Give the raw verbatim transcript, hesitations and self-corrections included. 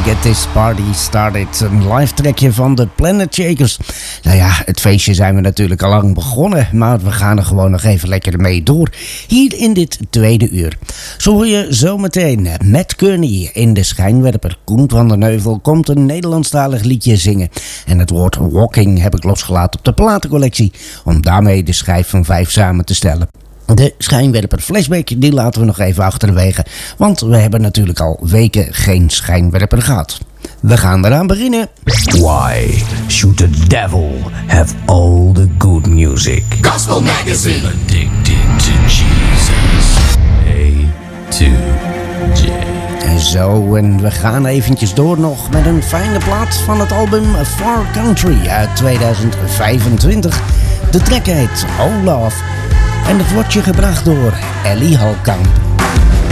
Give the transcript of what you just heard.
Get This Party Started. Een live trackje van de Planet Shakers. Nou ja, het feestje zijn we natuurlijk al lang begonnen, maar we gaan er gewoon nog even lekker mee door. Hier in dit tweede uur. Zo hoor je zometeen Matt Kearney in De Schijnwerper. Koen van der Neuvel komt een Nederlandstalig liedje zingen. En het woord walking heb ik losgelaten op de platencollectie, om daarmee de schijf van vijf samen te stellen. De Schijnwerper flashback, die laten we nog even achterwege, want we hebben natuurlijk al weken geen Schijnwerper gehad. We gaan eraan beginnen. Why should the devil have all the good music? Gospel Magazine. Addicted to Jesus. A to J. En zo, en we gaan eventjes door nog met een fijne plaat van het album Far Country uit tweeduizend vijfentwintig. De track heet Oh Love. En het wordt je gebracht door Ellie Halkamp.